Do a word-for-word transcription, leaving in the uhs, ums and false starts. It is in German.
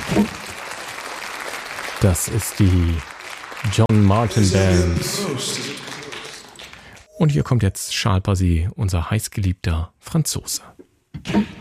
Das ist die John Martin Band. Und hier kommt jetzt Charles Bazet, unser heißgeliebter Franzose.